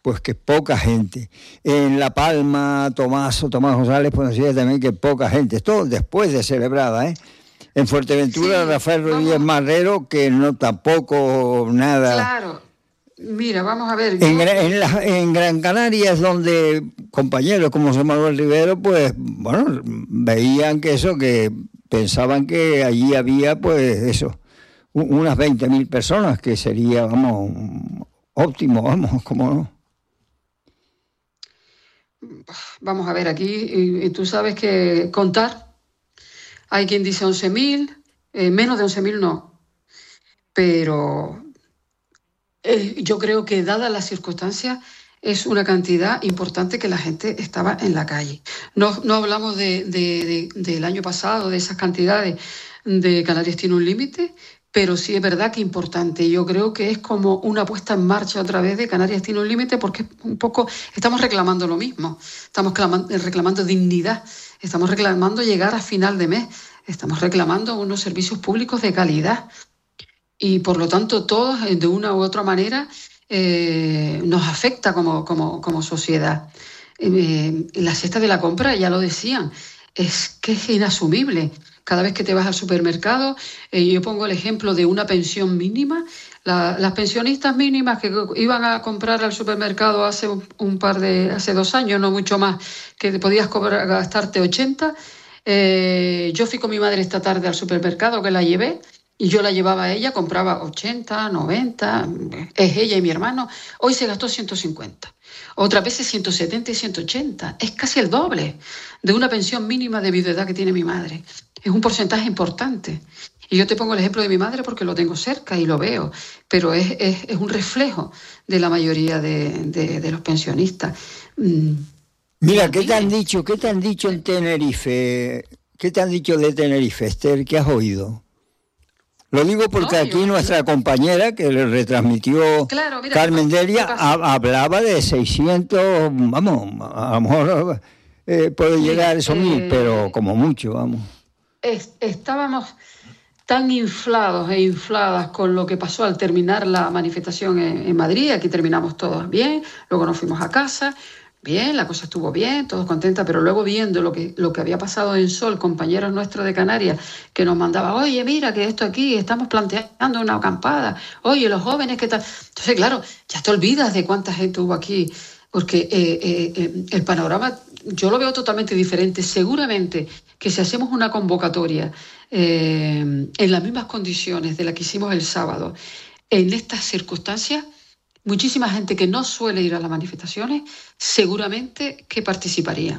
pues que poca gente. En La Palma, Tomás González, pues decía también que poca gente. Esto después de celebrada, ¿eh? En Fuerteventura, Sí, Rafael Rodríguez vamos, Marrero, que no tampoco nada. claro. Mira, vamos a ver, En Gran Canaria es donde compañeros como José Manuel Rivero, pues, bueno, veían que pensaban que allí había, pues, eso, unas 20.000 personas, que sería, vamos, óptimo, vamos, como no. vamos a ver aquí, y tú sabes que contar, hay quien dice 11.000, menos de 11.000 no, pero yo creo que dadas las circunstancias es una cantidad importante que la gente estaba en la calle. No hablamos del año pasado, de esas cantidades de Canarias tiene un límite, pero sí es verdad que importante. Yo creo que es como una puesta en marcha otra vez de Canarias tiene un límite, porque un poco estamos reclamando lo mismo, estamos reclamando dignidad, estamos reclamando llegar a final de mes, estamos reclamando unos servicios públicos de calidad. Y por lo tanto todos, de una u otra manera, nos afecta como sociedad. La cesta de la compra, ya lo decían, es que es inasumible. Cada vez que te vas al supermercado, yo pongo el ejemplo de una pensión mínima. Las pensionistas mínimas que iban a comprar al supermercado hace hace 2 años, no mucho más, que te podías gastarte 80. Yo fui con mi madre esta tarde al supermercado, que la llevé, y yo la llevaba a ella, compraba 80, 90, es ella y mi hermano. Hoy se gastó 150. Otras veces 170 y 180. Es casi el doble de una pensión mínima de viudedad que tiene mi madre. Es un porcentaje importante. Y yo te pongo el ejemplo de mi madre porque lo tengo cerca y lo veo, pero es un reflejo de la mayoría de los pensionistas. Mira, ¿qué te han dicho? ¿Qué te han dicho en Tenerife? ¿Qué te han dicho de Tenerife, Esther? ¿Qué has oído? Lo digo porque aquí nuestra compañera que le retransmitió, claro, mira, Carmen Delia, hablaba de 600, vamos, a lo mejor puede llegar a esos 1.000, pero como mucho, vamos. Estábamos tan inflados e infladas con lo que pasó al terminar la manifestación en Madrid. Aquí terminamos todos bien, luego nos fuimos a casa. Bien, la cosa estuvo bien, todos contentos, pero luego viendo lo que había pasado en Sol, compañeros nuestros de Canarias, que nos mandaban, oye, mira que esto aquí, estamos planteando una acampada, oye, los jóvenes, ¿qué tal? Entonces, claro, ya te olvidas de cuánta gente hubo aquí, porque el panorama yo lo veo totalmente diferente. Seguramente que si hacemos una convocatoria en las mismas condiciones de la que hicimos el sábado, en estas circunstancias, muchísima gente que no suele ir a las manifestaciones seguramente que participaría.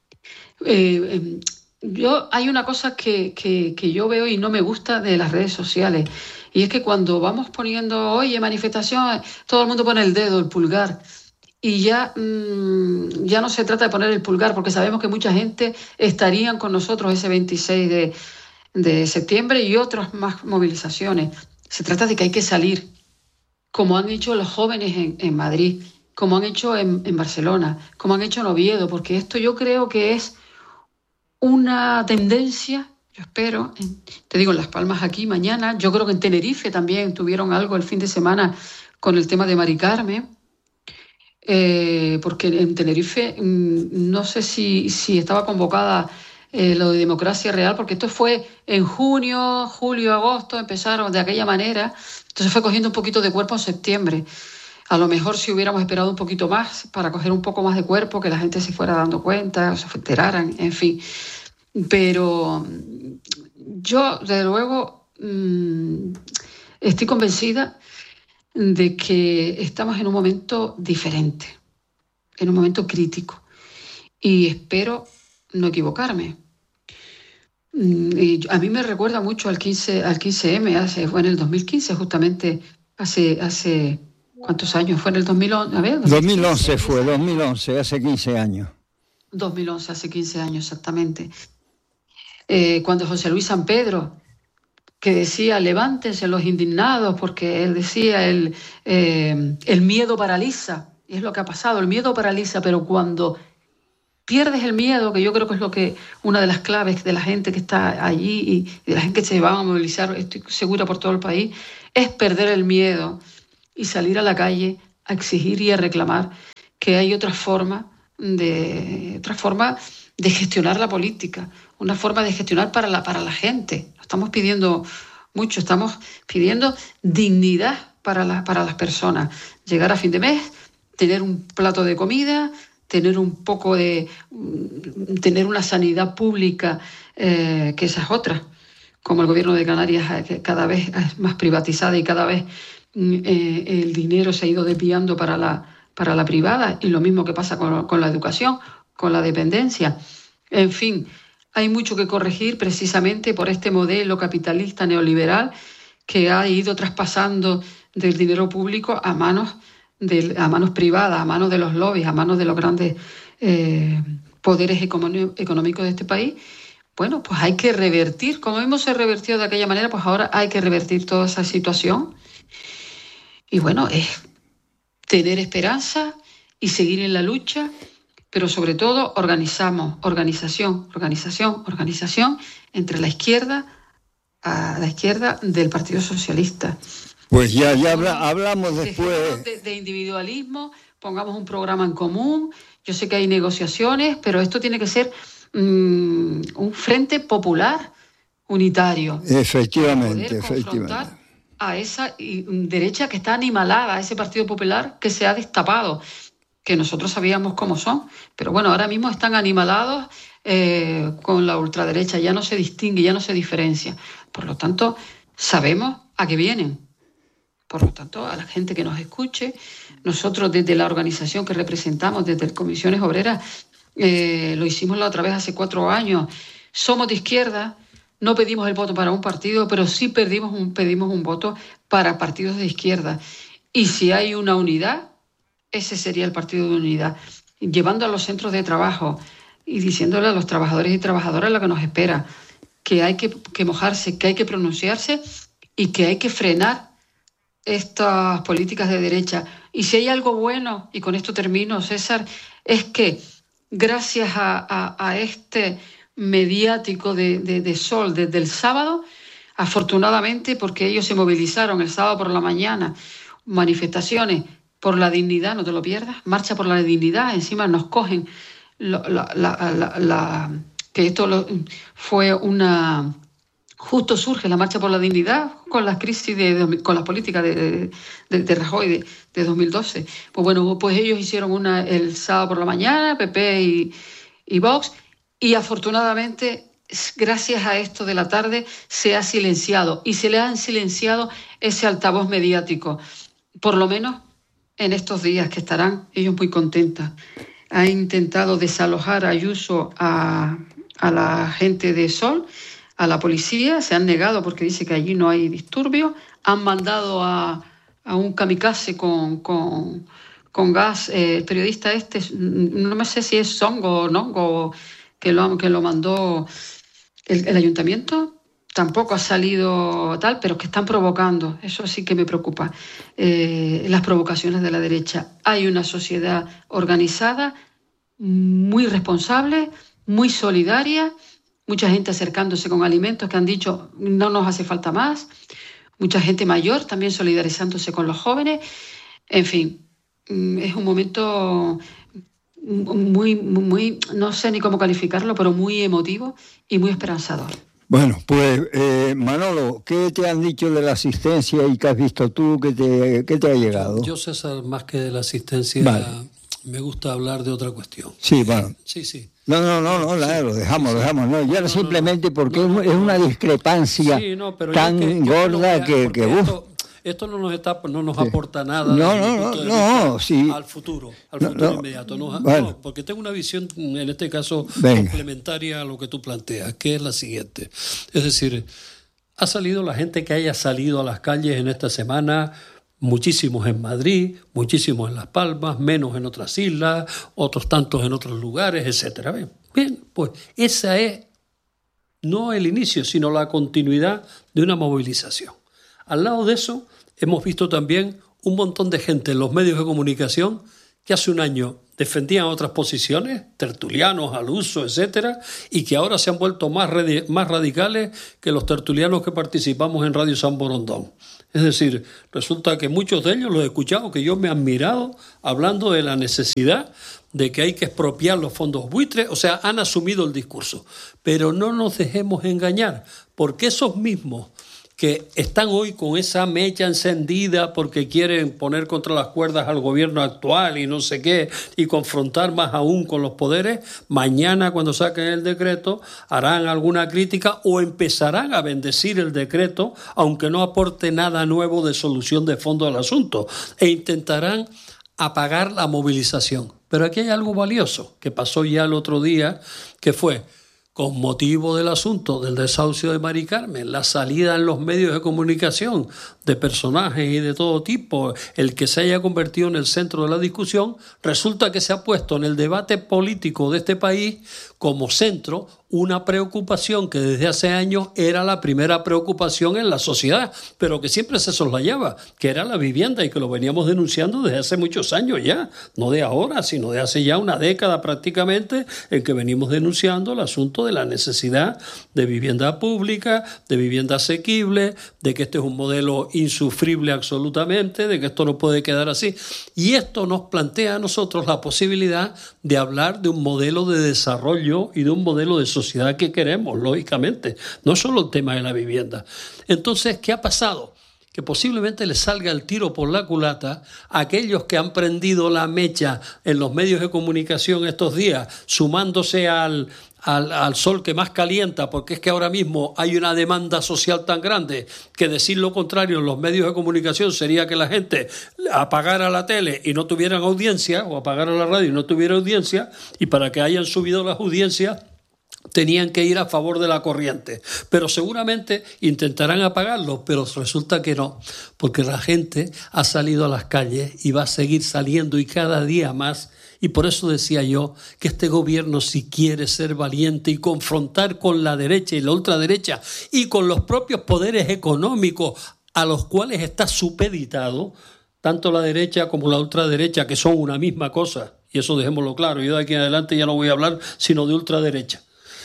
Hay una cosa que yo veo y no me gusta de las redes sociales, y es que cuando vamos poniendo, oye, manifestación, todo el mundo pone el dedo, el pulgar, y ya no se trata de poner el pulgar, porque sabemos que mucha gente estarían con nosotros ese 26 de septiembre y otras más movilizaciones. Se trata de que hay que salir, como han hecho los jóvenes en Madrid, como han hecho en Barcelona, como han hecho en Oviedo, porque esto yo creo que es una tendencia, yo espero, te digo, en Las Palmas aquí mañana, yo creo que en Tenerife también tuvieron algo el fin de semana con el tema de Mari Carmen, porque en Tenerife no sé si estaba convocada lo de Democracia Real, porque esto fue en junio, julio, agosto, empezaron de aquella manera. Entonces fue cogiendo un poquito de cuerpo en septiembre. A lo mejor si hubiéramos esperado un poquito más para coger un poco más de cuerpo, que la gente se fuera dando cuenta, o se enteraran, en fin. Pero yo, desde luego, estoy convencida de que estamos en un momento diferente, en un momento crítico. Y espero no equivocarme. Y a mí me recuerda mucho al 15M, fue en el 2015, justamente hace ¿cuántos años? Fue en el 2011, a ver, 2011 fue, 2011, hace 15 años. 2011, hace 15 años exactamente. Cuando José Luis San Pedro, que decía, levántense los indignados, porque él decía, el miedo paraliza, y es lo que ha pasado, el miedo paraliza, pero cuando pierdes el miedo, que yo creo que es una de las claves de la gente que está allí y de la gente que se va a movilizar, estoy segura, por todo el país, es perder el miedo y salir a la calle a exigir y a reclamar que hay otra forma de gestionar la política, una forma de gestionar para la gente. Lo estamos pidiendo mucho, estamos pidiendo dignidad para las personas. Llegar a fin de mes, tener un plato de comida, tener tener una sanidad pública, que esa es otra. Como el gobierno de Canarias, que cada vez es más privatizada y cada vez el dinero se ha ido desviando para la privada, y lo mismo que pasa con la educación, con la dependencia. En fin, hay mucho que corregir precisamente por este modelo capitalista neoliberal que ha ido traspasando del dinero público a manos privadas, a manos de los lobbies, a manos de los grandes poderes económicos de este país. Bueno, pues hay que revertir, como hemos revertido de aquella manera, pues ahora hay que revertir toda esa situación. Y bueno, es tener esperanza y seguir en la lucha, pero sobre todo organización entre la izquierda del Partido Socialista. Pues ya hablamos después. De individualismo, pongamos un programa en común. Yo sé que hay negociaciones, pero esto tiene que ser un frente popular unitario. Efectivamente. A esa derecha que está animalada, a ese Partido Popular que se ha destapado, que nosotros sabíamos cómo son, pero bueno, ahora mismo están animalados con la ultraderecha, ya no se distingue, ya no se diferencia. Por lo tanto, sabemos a qué vienen. Por lo tanto, a la gente que nos escuche, nosotros desde la organización que representamos, desde Comisiones Obreras, lo hicimos la otra vez hace 4 años, somos de izquierda. No pedimos el voto para un partido, pero sí pedimos un voto para partidos de izquierda. Y si hay una unidad, ese sería el partido de unidad. Llevando a los centros de trabajo y diciéndole a los trabajadores y trabajadoras lo que nos espera, que hay que mojarse, que hay que pronunciarse y que hay que frenar estas políticas de derecha. Y si hay algo bueno, y con esto termino, César, es que gracias a este mediático de Sol desde el sábado, afortunadamente, porque ellos se movilizaron el sábado por la mañana, manifestaciones por la dignidad, no te lo pierdas, marcha por la dignidad, encima nos cogen que esto fue una... Justo surge la marcha por la dignidad con las crisis, con las políticas de Rajoy de 2012. Pues bueno, pues ellos hicieron el sábado por la mañana, PP y Vox, y afortunadamente, gracias a esto de la tarde, se ha silenciado, y se le han silenciado ese altavoz mediático, por lo menos en estos días, que estarán ellos muy contentas. Ha intentado desalojar a Ayuso a la gente de Sol, a la policía, se han negado porque dice que allí no hay disturbios, han mandado a un kamikaze con gas, el periodista no me sé si es Songo o Nongo, que lo mandó el ayuntamiento, tampoco ha salido tal, pero que están provocando, eso sí que me preocupa, las provocaciones de la derecha. Hay una sociedad organizada, muy responsable, muy solidaria, mucha gente acercándose con alimentos que han dicho no nos hace falta más, mucha gente mayor también solidarizándose con los jóvenes. En fin, es un momento muy, no sé ni cómo calificarlo, pero muy emotivo y muy esperanzador. Bueno, pues Manolo, ¿qué te han dicho de la asistencia y qué has visto tú? ¿Qué te ha llegado? Yo, César, más que de la asistencia, vale, me gusta hablar de otra cuestión. Sí, bueno. Sí. No, lo dejamos. No, ya simplemente porque es una discrepancia tan gorda que esto no nos aporta nada al futuro inmediato. No, porque tengo una visión, en este caso, complementaria a lo que tú planteas, que es la siguiente. Es decir, ha salido la gente que haya salido a las calles en esta semana, muchísimos en Madrid, muchísimos en Las Palmas, menos en otras islas, otros tantos en otros lugares, etcétera. Bien, pues esa es no el inicio, sino la continuidad de una movilización. Al lado de eso, hemos visto también un montón de gente en los medios de comunicación que hace un año defendían otras posiciones, tertulianos al uso, etcétera, y que ahora se han vuelto más radicales que los tertulianos que participamos en Radio San Borondón. Es decir, resulta que muchos de ellos los he escuchado, que yo me he admirado hablando de la necesidad de que hay que expropiar los fondos buitres, o sea, han asumido el discurso. Pero no nos dejemos engañar, porque esos mismos que están hoy con esa mecha encendida porque quieren poner contra las cuerdas al gobierno actual y no sé qué, y confrontar más aún con los poderes, mañana cuando saquen el decreto harán alguna crítica o empezarán a bendecir el decreto, aunque no aporte nada nuevo de solución de fondo al asunto, e intentarán apagar la movilización. Pero aquí hay algo valioso que pasó ya el otro día, que fue, con motivo del asunto del desahucio de Mari Carmen, la salida en los medios de comunicación de personajes y de todo tipo, el que se haya convertido en el centro de la discusión, resulta que se ha puesto en el debate político de este país como centro una preocupación que desde hace años era la primera preocupación en la sociedad, pero que siempre se soslayaba, que era la vivienda, y que lo veníamos denunciando desde hace muchos años ya, no de ahora, sino de hace ya una década prácticamente, en que venimos denunciando el asunto de la necesidad de vivienda pública, de vivienda asequible, de que este es un modelo insufrible absolutamente, de que esto no puede quedar así. Y esto nos plantea a nosotros la posibilidad de hablar de un modelo de desarrollo y de un modelo de sociedad que queremos, lógicamente. No es solo el tema de la vivienda. Entonces, ¿qué ha pasado? Que posiblemente les salga el tiro por la culata a aquellos que han prendido la mecha en los medios de comunicación estos días, sumándose al sol que más calienta, porque es que ahora mismo hay una demanda social tan grande que decir lo contrario en los medios de comunicación sería que la gente apagara la tele y no tuvieran audiencia, o apagara la radio y no tuviera audiencia, y para que hayan subido las audiencias tenían que ir a favor de la corriente. Pero seguramente intentarán apagarlo, pero resulta que no, porque la gente ha salido a las calles y va a seguir saliendo, y cada día más. Y por eso decía yo que este gobierno, si quiere ser valiente y confrontar con la derecha y la ultraderecha y con los propios poderes económicos a los cuales está supeditado, tanto la derecha como la ultraderecha, que son una misma cosa, y eso dejémoslo claro, yo de aquí en adelante ya no voy a hablar sino de ultraderecha.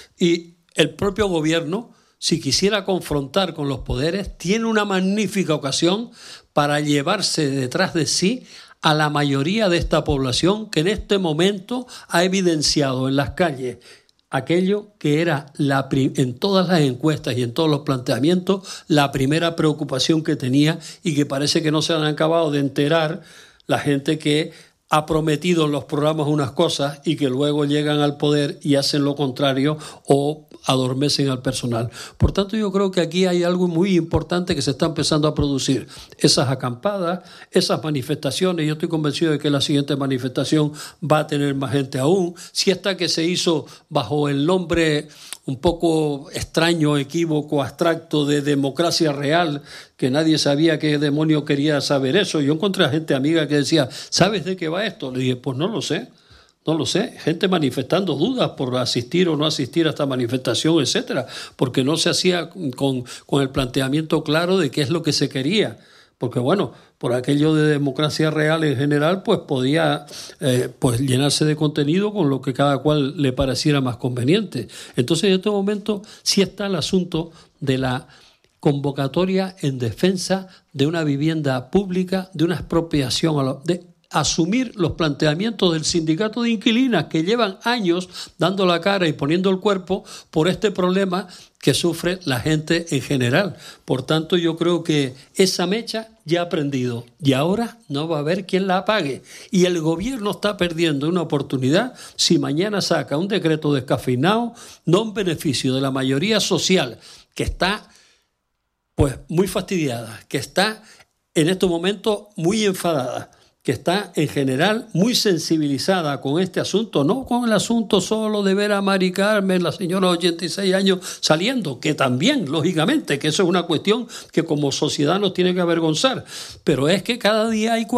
Y el propio gobierno, si quisiera confrontar con los poderes, tiene una magnífica ocasión para llevarse detrás de sí a la mayoría de esta población que en este momento ha evidenciado en las calles aquello que era en todas las encuestas y en todos los planteamientos la primera preocupación que tenía, y que parece que no se han acabado de enterar la gente que ha prometido en los programas unas cosas y que luego llegan al poder y hacen lo contrario o adormecen al personal. Por tanto, yo creo que aquí hay algo muy importante que se está empezando a producir. Esas acampadas, esas manifestaciones, yo estoy convencido de que la siguiente manifestación va a tener más gente aún. Si esta que se hizo bajo el nombre un poco extraño, equívoco, abstracto de democracia real, que nadie sabía qué demonio quería saber eso. Yo encontré a gente amiga que decía, ¿sabes de qué va esto? Le dije, pues no lo sé. No lo sé, gente manifestando dudas por asistir o no asistir a esta manifestación, etcétera, porque no se hacía con el planteamiento claro de qué es lo que se quería. Porque bueno, por aquello de democracia real en general, pues podía pues llenarse de contenido con lo que cada cual le pareciera más conveniente. Entonces, en este momento sí está el asunto de la convocatoria en defensa de una vivienda pública, de una expropiación, de asumir los planteamientos del sindicato de inquilinas que llevan años dando la cara y poniendo el cuerpo por este problema que sufre la gente en general. Por tanto, yo creo que esa mecha ya ha prendido y ahora no va a haber quien la apague. Y el gobierno está perdiendo una oportunidad si mañana saca un decreto descafeinado, no en beneficio de la mayoría social que está pues muy fastidiada, que está en estos momentos muy enfadada, que está en general muy sensibilizada con este asunto, no con el asunto solo de ver a Mari Carmen, la señora de 86 años, saliendo, que también, lógicamente, que eso es una cuestión que como sociedad nos tiene que avergonzar, pero es que cada día hay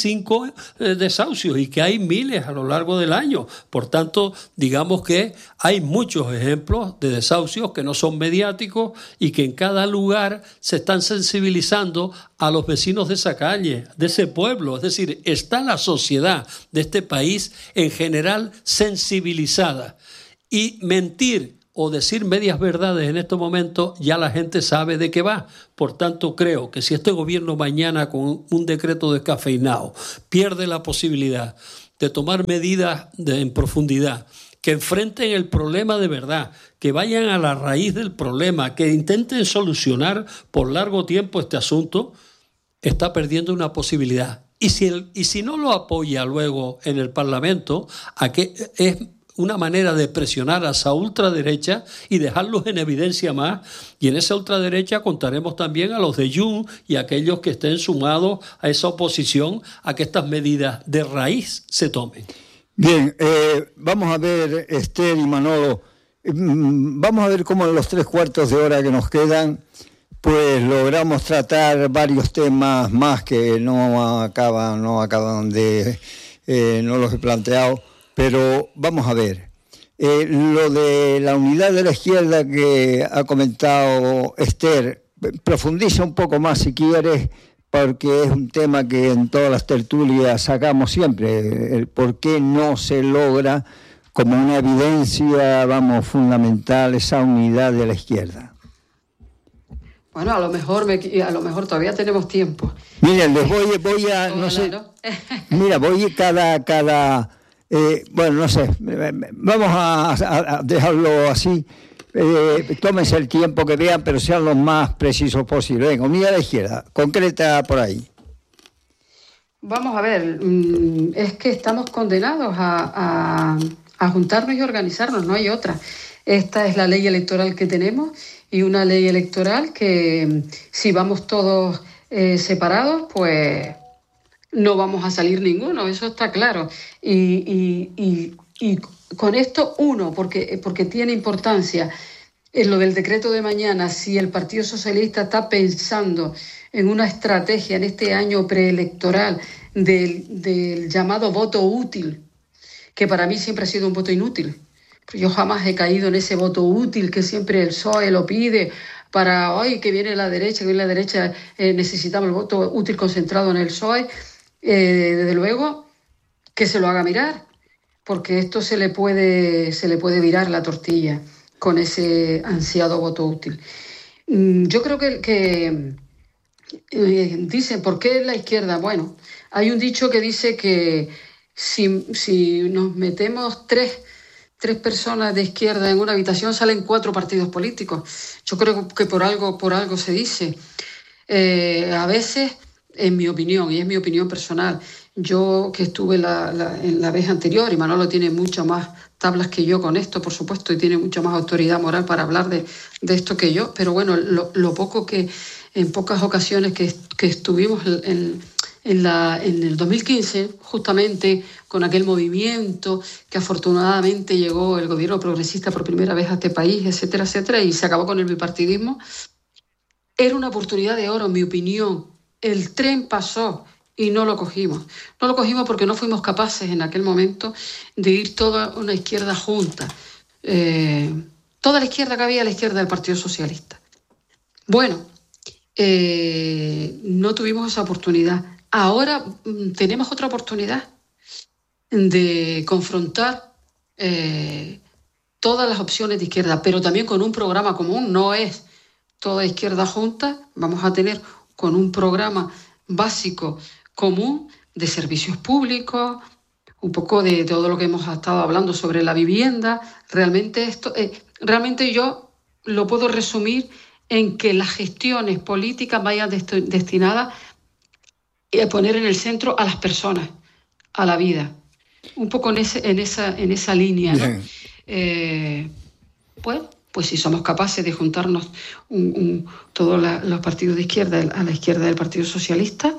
45 desahucios y que hay miles a lo largo del año. Por tanto, digamos que hay muchos ejemplos de desahucios que no son mediáticos y que en cada lugar se están sensibilizando a los vecinos de esa calle, de ese pueblo. Es decir, está la sociedad de este país en general sensibilizada. Y mentir o decir medias verdades en estos momentos, ya la gente sabe de qué va. Por tanto, creo que si este gobierno mañana con un decreto descafeinado pierde la posibilidad de tomar medidas en profundidad, que enfrenten el problema de verdad, que vayan a la raíz del problema, que intenten solucionar por largo tiempo este asunto, está perdiendo una posibilidad. Y si no lo apoya luego en el Parlamento, es una manera de presionar a esa ultraderecha y dejarlos en evidencia más. Y en esa ultraderecha contaremos también a los de Junts y a aquellos que estén sumados a esa oposición a que estas medidas de raíz se tomen. Bien, vamos a ver, Esther y Manolo, vamos a ver cómo en los 3/4 de hora que nos quedan, pues logramos tratar varios temas más que no acaban no los he planteado, pero vamos a ver. Lo de la unidad de la izquierda que ha comentado Esther, profundiza un poco más si quieres, porque es un tema que en todas las tertulias sacamos siempre, el por qué no se logra como una evidencia, fundamental, esa unidad de la izquierda. Bueno, a lo mejor todavía tenemos tiempo. Miren, les voy a, no sé, mira, voy no sé, vamos a dejarlo así. Tómense el tiempo que vean, pero sean los más precisos posible. Venga, unidad de la izquierda, concreta por ahí. Vamos a ver, es que estamos condenados a juntarnos y organizarnos, no hay otra. Esta es la ley electoral que tenemos y una ley electoral que si vamos todos separados, pues no vamos a salir ninguno, eso está claro. Y con esto, porque tiene importancia en lo del decreto de mañana, si el Partido Socialista está pensando en una estrategia en este año preelectoral del llamado voto útil, que para mí siempre ha sido un voto inútil. Yo jamás he caído en ese voto útil que siempre el PSOE lo pide para hoy que viene la derecha, necesitamos el voto útil concentrado en el PSOE. Desde luego que se lo haga mirar, porque esto se le puede virar la tortilla con ese ansiado voto útil. Yo creo que dicen, ¿por qué la izquierda? Bueno, hay un dicho que dice que si nos metemos tres personas de izquierda en una habitación salen 4 partidos políticos. Yo creo que por algo se dice. A veces, en mi opinión, y es mi opinión personal, yo que estuve en la vez anterior, y Manolo tiene muchas más tablas que yo con esto, por supuesto, y tiene mucha más autoridad moral para hablar de esto que yo, pero bueno, lo poco que en pocas ocasiones que estuvimos en el 2015, justamente con aquel movimiento que afortunadamente llegó el gobierno progresista por primera vez a este país, etcétera, etcétera, y se acabó con el bipartidismo, era una oportunidad de oro, en mi opinión. El tren pasó y no lo cogimos. No lo cogimos porque no fuimos capaces en aquel momento de ir toda una izquierda junta. Toda la izquierda que había a la izquierda del Partido Socialista. Bueno, no tuvimos esa oportunidad. Ahora tenemos otra oportunidad de confrontar todas las opciones de izquierda, pero también con un programa común. No es toda izquierda junta, vamos a tener con un programa básico común de servicios públicos, un poco de todo lo que hemos estado hablando sobre la vivienda. Realmente yo lo puedo resumir en que las gestiones políticas vayan destinadas a poner en el centro a las personas, a la vida. Un poco en esa línea, ¿no? Pues si somos capaces de juntarnos todos los partidos de izquierda a la izquierda del Partido Socialista,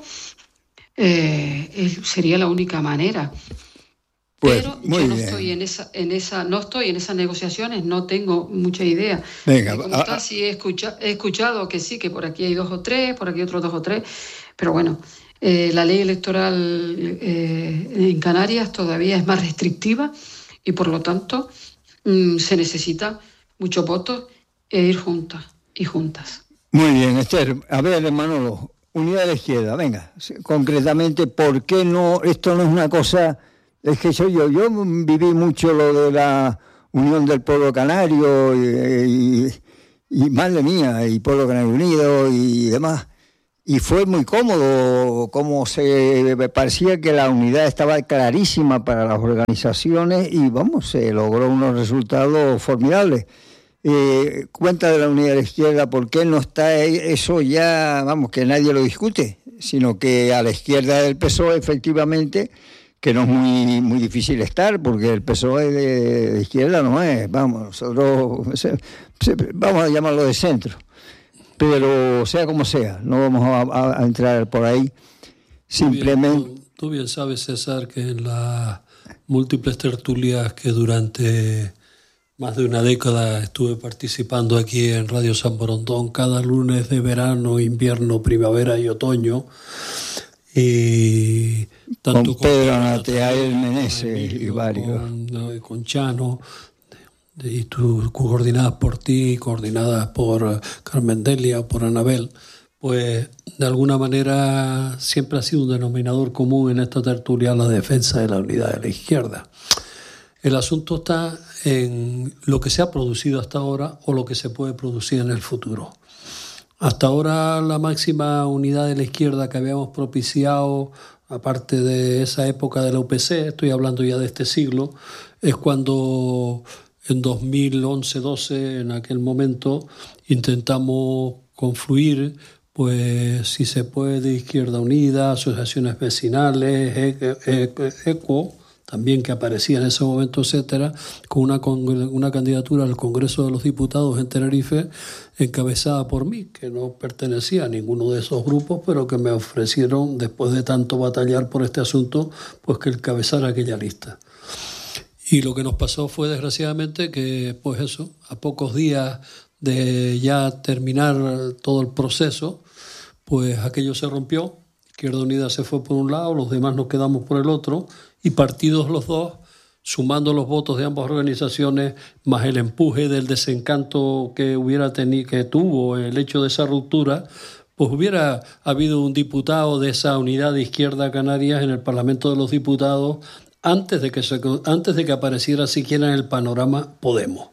sería la única manera. Pues, pero yo no estoy en esas negociaciones, no tengo mucha idea. Venga, sí he escuchado que sí, que por aquí hay 2 o 3, por aquí otros 2 o 3, pero bueno, la ley electoral en Canarias todavía es más restrictiva y por lo tanto se necesita muchos votos e ir juntas y juntas. Muy bien, Esther. A ver, Manolo, unidad de la izquierda, venga, concretamente, ¿por qué no? Esto no es una cosa, es que yo viví mucho lo de la Unión del Pueblo Canario y madre mía, y Pueblo Canario Unido y demás. Y fue muy cómodo, como se parecía que la unidad estaba clarísima para las organizaciones y se logró unos resultados formidables. Cuenta de la unidad de la izquierda, ¿por qué no está eso ya? Que nadie lo discute, sino que a la izquierda del PSOE, efectivamente, que no es muy difícil estar, porque el PSOE de izquierda no es, nosotros vamos a llamarlo de centro. Pero sea como sea, no vamos a entrar por ahí. Simplemente... Tú bien sabes, César, que en las múltiples tertulias que durante más de una década estuve participando aquí en Radio San Borondón, cada lunes de verano, invierno, primavera y otoño, y tanto con Pedro Nateael Meneses y varios. Con Chano, y tú, coordinadas por ti, coordinadas por Carmen Delia, por Anabel, pues de alguna manera siempre ha sido un denominador común en esta tertulia la defensa de la unidad de la izquierda. El asunto está en lo que se ha producido hasta ahora o lo que se puede producir en el futuro. Hasta ahora la máxima unidad de la izquierda que habíamos propiciado, aparte de esa época de la UPC, estoy hablando ya de este siglo, es cuando en 2011-12, en aquel momento, intentamos confluir, pues si se puede, Izquierda Unida, asociaciones vecinales, ECO, también que aparecía en ese momento, etcétera, con una candidatura al Congreso de los Diputados en Tenerife, encabezada por mí, que no pertenecía a ninguno de esos grupos, pero que me ofrecieron, después de tanto batallar por este asunto, pues que encabezara aquella lista. Y lo que nos pasó fue, desgraciadamente, que, pues eso, a pocos días de ya terminar todo el proceso, pues aquello se rompió. Izquierda Unida se fue por un lado, los demás nos quedamos por el otro, y partidos los dos, sumando los votos de ambas organizaciones, más el empuje del desencanto que que tuvo el hecho de esa ruptura, pues hubiera habido un diputado de esa unidad de Izquierda Canarias en el Parlamento de los Diputados antes de que apareciera siquiera en el panorama Podemos.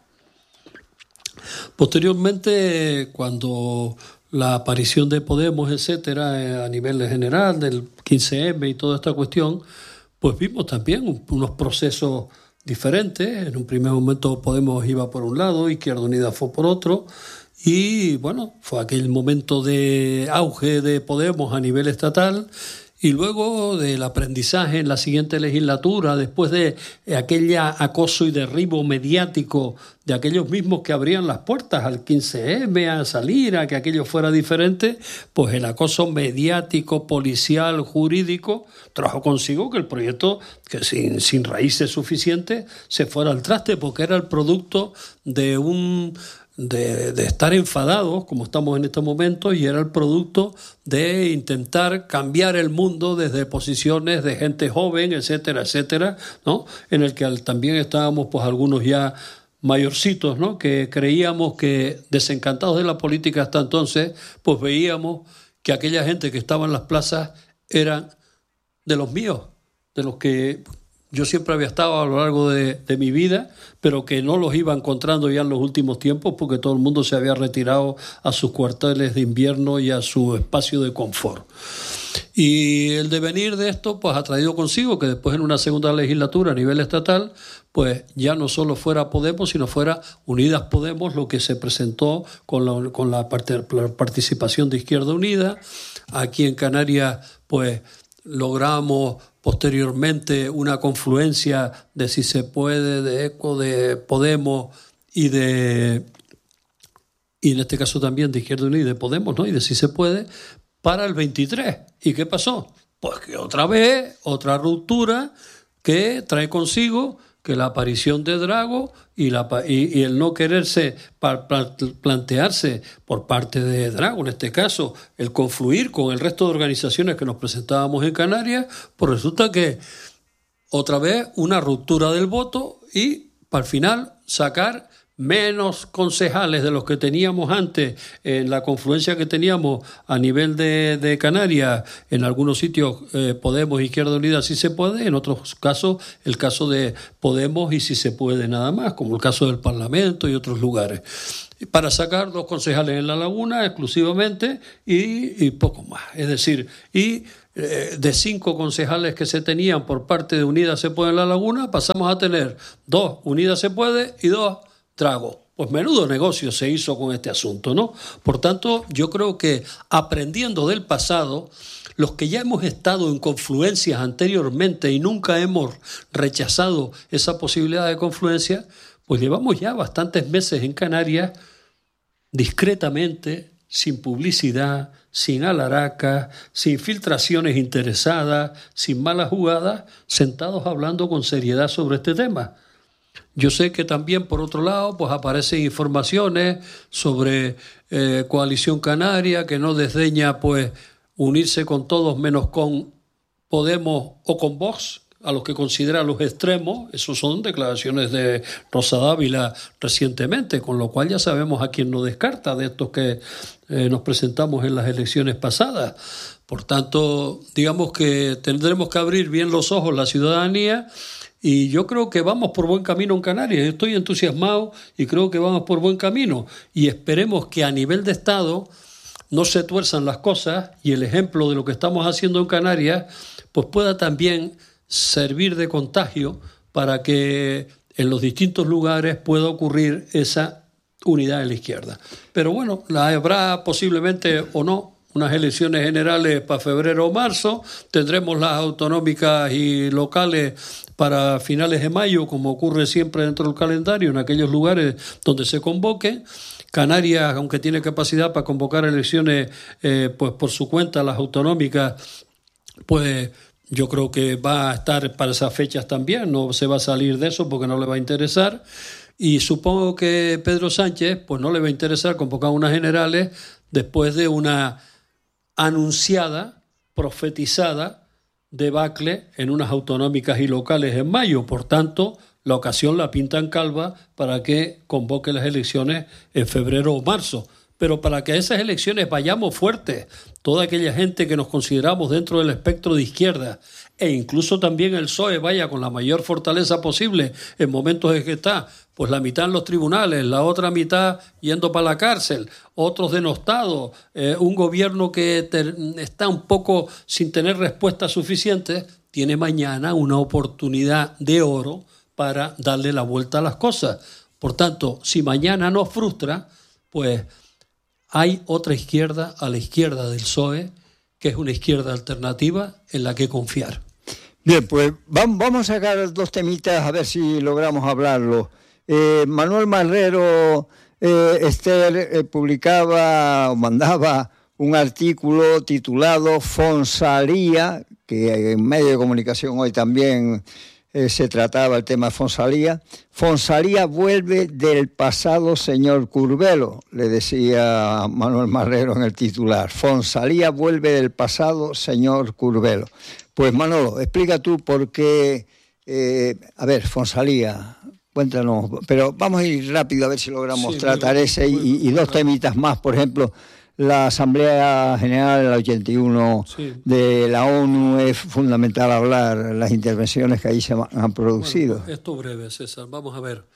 Posteriormente, cuando la aparición de Podemos, etcétera, a nivel general, del 15M y toda esta cuestión, pues vimos también unos procesos diferentes. En un primer momento Podemos iba por un lado, Izquierda Unida fue por otro, y bueno, fue aquel momento de auge de Podemos a nivel estatal. Y luego del aprendizaje en la siguiente legislatura, después de aquel acoso y derribo mediático de aquellos mismos que abrían las puertas al 15M, a salir, a que aquello fuera diferente, pues el acoso mediático, policial, jurídico, trajo consigo que el proyecto, que sin raíces suficientes, se fuera al traste, porque era el producto de estar enfadados, como estamos en este momento, y era el producto de intentar cambiar el mundo desde posiciones de gente joven, etcétera, etcétera, ¿no? En el que también estábamos, pues, algunos ya mayorcitos, ¿no? Que creíamos que, desencantados de la política hasta entonces, pues veíamos que aquella gente que estaba en las plazas eran de los míos, de los que yo siempre había estado a lo largo de mi vida, pero que no los iba encontrando ya en los últimos tiempos porque todo el mundo se había retirado a sus cuarteles de invierno y a su espacio de confort. Y el devenir de esto pues ha traído consigo que después en una segunda legislatura a nivel estatal pues ya no solo fuera Podemos, sino fuera Unidas Podemos lo que se presentó con la participación de Izquierda Unida. Aquí en Canarias pues logramos posteriormente una confluencia de Si se puede, de ECO, de Podemos y en este caso también de Izquierda Unida y de Podemos, ¿no? Y de Si se puede para el 23. ¿Y qué pasó? Pues que otra vez, otra ruptura que trae consigo que la aparición de Drago y el no quererse plantearse por parte de Drago, en este caso, el confluir con el resto de organizaciones que nos presentábamos en Canarias, pues resulta que otra vez una ruptura del voto y, para el final, sacar menos concejales de los que teníamos antes en la confluencia que teníamos a nivel de Canarias. En algunos sitios Podemos, Izquierda Unida sí se puede, en otros casos el caso de Podemos y sí se puede nada más, como el caso del Parlamento y otros lugares, para sacar 2 concejales en La Laguna exclusivamente y poco más. Es decir, de 5 concejales que se tenían por parte de Unidas se puede en La Laguna, pasamos a tener 2 Unidas se puede y 2 Trago. Pues menudo negocio se hizo con este asunto, ¿no? Por tanto, yo creo que aprendiendo del pasado, los que ya hemos estado en confluencias anteriormente y nunca hemos rechazado esa posibilidad de confluencia, pues llevamos ya bastantes meses en Canarias discretamente, sin publicidad, sin alaracas, sin filtraciones interesadas, sin malas jugadas, sentados hablando con seriedad sobre este tema. Yo sé que también, por otro lado, pues aparecen informaciones sobre Coalición Canaria, que no desdeña pues unirse con todos menos con Podemos o con Vox, a los que considera los extremos. Esos son declaraciones de Rosa Dávila recientemente, con lo cual ya sabemos a quién no descarta de estos que nos presentamos en las elecciones pasadas. Por tanto, digamos que tendremos que abrir bien los ojos la ciudadanía. Y yo creo que vamos por buen camino en Canarias. Yo estoy entusiasmado y creo que vamos por buen camino. Y esperemos que a nivel de Estado no se tuerzan las cosas y el ejemplo de lo que estamos haciendo en Canarias pues pueda también servir de contagio para que en los distintos lugares pueda ocurrir esa unidad de la izquierda. Pero bueno, la habrá posiblemente o no. Unas elecciones generales para febrero o marzo, tendremos las autonómicas y locales para finales de mayo, como ocurre siempre dentro del calendario, en aquellos lugares donde se convoquen. Canarias, aunque tiene capacidad para convocar elecciones pues por su cuenta, las autonómicas, pues yo creo que va a estar para esas fechas también, no se va a salir de eso porque no le va a interesar. Y supongo que Pedro Sánchez pues no le va a interesar convocar unas generales después de una anunciada, profetizada debacle en unas autonómicas y locales en mayo. Por tanto, la ocasión la pintan calva para que convoque las elecciones en febrero o marzo. Pero para que a esas elecciones vayamos fuertes, toda aquella gente que nos consideramos dentro del espectro de izquierda, e incluso también el PSOE vaya con la mayor fortaleza posible en momentos en que está, pues la mitad en los tribunales, la otra mitad yendo para la cárcel, otros denostados, un gobierno que está un poco sin tener respuestas suficientes, tiene mañana una oportunidad de oro para darle la vuelta a las cosas. Por tanto, si mañana nos frustra, pues hay otra izquierda a la izquierda del PSOE, que es una izquierda alternativa en la que confiar. Bien, pues vamos a sacar 2 temitas a ver si logramos hablarlo. Manuel Marrero, Esther, publicaba o mandaba un artículo titulado Fonsalía, que en medio de comunicación hoy también se trataba el tema Fonsalía. Fonsalía vuelve del pasado, señor Curbelo, le decía Manuel Marrero en el titular. Fonsalía vuelve del pasado, señor Curbelo. Pues Manolo, explica tú por qué, Fonsalía, cuéntanos, pero vamos a ir rápido a ver si logramos tratar ese y 2 temitas más, por ejemplo. La Asamblea General del 81 de la ONU, es fundamental hablar las intervenciones que ahí se han producido. Bueno, esto breve, César. Vamos a ver.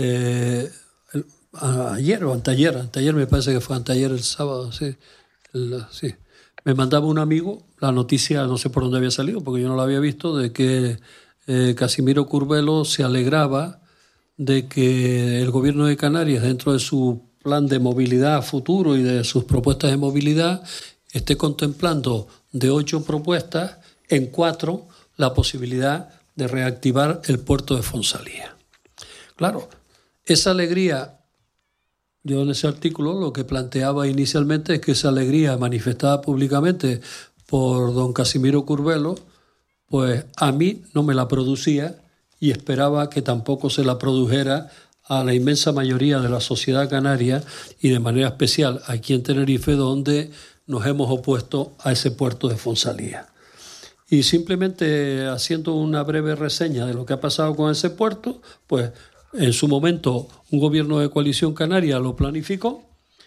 Ayer o anteayer me parece que fue anteayer, el sábado, sí. Me mandaba un amigo la noticia, no sé por dónde había salido, porque yo no la había visto, de que Casimiro Curbelo se alegraba de que el gobierno de Canarias, dentro de su plan de movilidad futuro y de sus propuestas de movilidad, esté contemplando de 8 propuestas, en 4 la posibilidad de reactivar el puerto de Fonsalía. Claro, esa alegría, yo en ese artículo lo que planteaba inicialmente es que esa alegría manifestada públicamente por don Casimiro Curbelo, pues a mí no me la producía y esperaba que tampoco se la produjera a la inmensa mayoría de la sociedad canaria y de manera especial aquí en Tenerife, donde nos hemos opuesto a ese puerto de Fonsalía. Y simplemente haciendo una breve reseña de lo que ha pasado con ese puerto, pues En su momento, un gobierno de coalición canaria lo planificó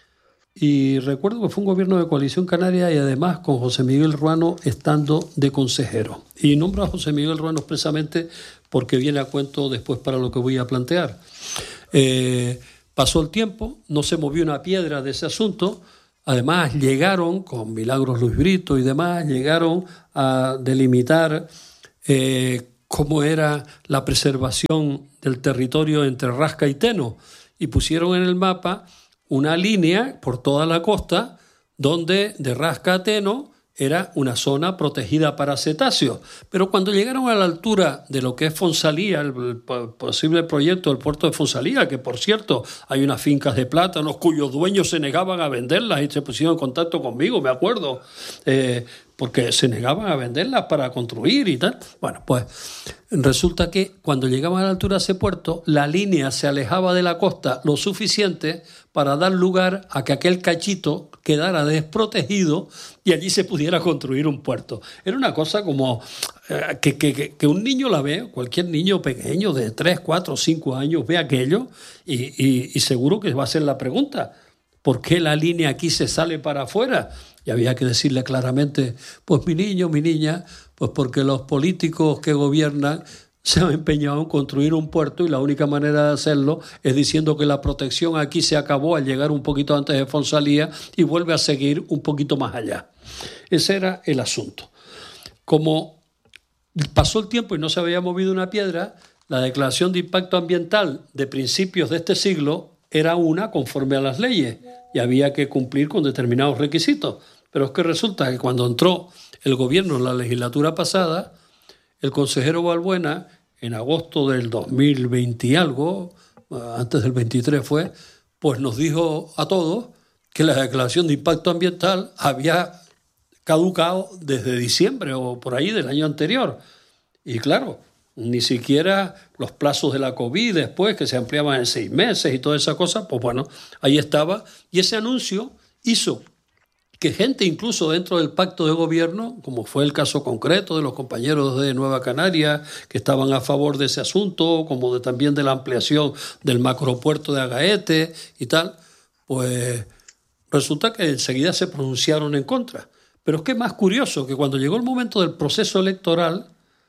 y recuerdo que fue un gobierno de coalición canaria y además con José Miguel Ruano estando de consejero. Y nombro a José Miguel Ruano expresamente porque viene a cuento después para lo que voy a plantear. Pasó el tiempo, no se movió una piedra de ese asunto. Además, llegaron, con Milagros Luis Brito y demás, llegaron a delimitar cómo era la preservación del territorio entre Rasca y Teno y pusieron en el mapa una línea por toda la costa donde de Rasca a Teno era una zona protegida para cetáceos. Pero cuando llegaron a la altura de lo que es Fonsalía, el posible proyecto del puerto de Fonsalía, que por cierto hay unas fincas de plátanos cuyos dueños se negaban a venderlas y se pusieron en contacto conmigo, me acuerdo, porque se negaban a venderlas para construir y tal. Bueno, pues resulta que cuando llegaban a la altura de ese puerto, la línea se alejaba de la costa lo suficiente para dar lugar a que aquel cachito quedara desprotegido y allí se pudiera construir un puerto. Era una cosa como que un niño la ve, cualquier niño pequeño de 3, 4, 5 años ve aquello y seguro que va a ser la pregunta: ¿por qué la línea aquí se sale para afuera? Y había que decirle claramente, pues mi niño, mi niña, pues porque los políticos que gobiernan se han empeñado en construir un puerto y la única manera de hacerlo es diciendo que la protección aquí se acabó al llegar un poquito antes de Fonsalía y vuelve a seguir un poquito más allá. Ese era el asunto. Como pasó el tiempo y no se había movido una piedra, la declaración de impacto ambiental de principios de este siglo era una conforme a las leyes y había que cumplir con determinados requisitos. Pero es que resulta que cuando entró el gobierno en la legislatura pasada, el consejero Balbuena, en agosto del 2020 y algo, antes del 23 fue, pues nos dijo a todos que la declaración de impacto ambiental había caducado desde diciembre o por ahí del año anterior. Y claro, ni siquiera los plazos de la COVID después, que se ampliaban en 6 meses y toda esa cosa, pues bueno, ahí estaba. Y ese anuncio hizo que gente incluso dentro del pacto de gobierno, como fue el caso concreto de los compañeros de Nueva Canaria que estaban a favor de ese asunto, como también de la ampliación del macropuerto de Agaete y tal, pues resulta que enseguida se pronunciaron en contra. Pero es que es más curioso que cuando llegó el momento del proceso electoral,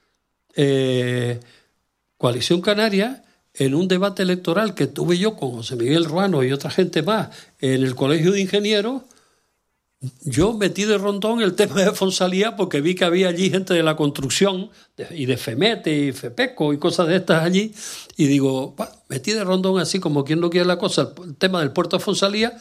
Coalición Canaria, en un debate electoral que tuve yo con José Miguel Ruano y otra gente más en el Colegio de Ingenieros, yo metí de rondón el tema de Fonsalía porque vi que había allí gente de la construcción y de FEMETE y FEPECO y cosas de estas allí y digo, metí de rondón así como quien no quiere la cosa el tema del puerto de Fonsalía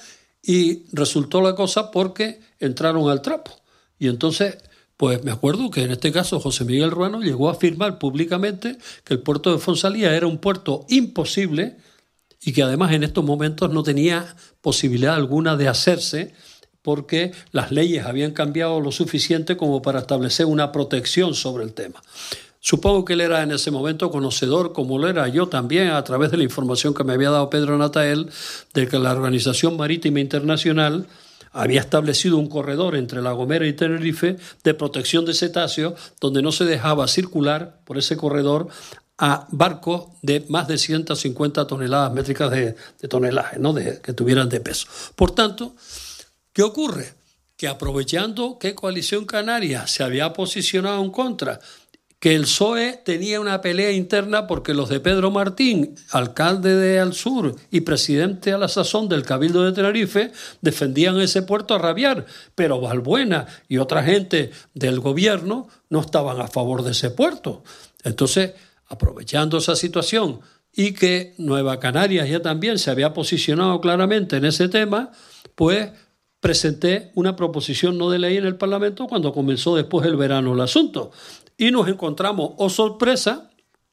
y resultó la cosa porque entraron al trapo. Y entonces, pues me acuerdo que en este caso José Miguel Ruano llegó a afirmar públicamente que el puerto de Fonsalía era un puerto imposible y que además en estos momentos no tenía posibilidad alguna de hacerse porque las leyes habían cambiado lo suficiente como para establecer una protección sobre el tema. Supongo que él era en ese momento conocedor, como lo era yo también, a través de la información que me había dado Pedro Natael, de que la Organización Marítima Internacional había establecido un corredor entre La Gomera y Tenerife de protección de cetáceos, donde no se dejaba circular por ese corredor a barcos de más de 150 toneladas métricas de tonelaje, ¿no? Que tuvieran de peso. Por tanto, ¿qué ocurre? Que aprovechando que Coalición Canaria se había posicionado en contra, que el PSOE tenía una pelea interna porque los de Pedro Martín, alcalde de Alsur y presidente a la sazón del Cabildo de Tenerife, defendían ese puerto a rabiar, pero Balbuena y otra gente del gobierno no estaban a favor de ese puerto. Entonces, aprovechando esa situación y que Nueva Canarias ya también se había posicionado claramente en ese tema, pues presenté una proposición no de ley en el Parlamento cuando comenzó después el verano el asunto. Y nos encontramos, oh sorpresa,